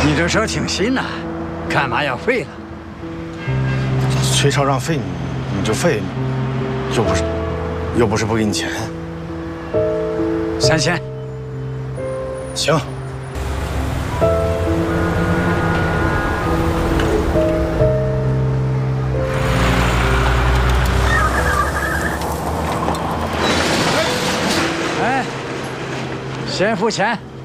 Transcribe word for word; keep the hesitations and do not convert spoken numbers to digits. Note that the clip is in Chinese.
你这车挺新呐，干嘛要废了？ 崔超让废你，你就废，又不是又不是不给你钱。 三千。 行。 哎，先付钱。